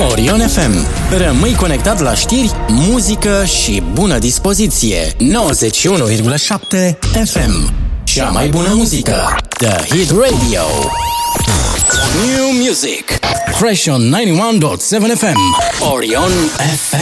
Orion FM. Rămâi conectat la știri, muzică și bună dispoziție. 91,7 FM. Cea mai bună muzică. The Hit Radio. New music. Fresh on 91.7 FM. Orion FM.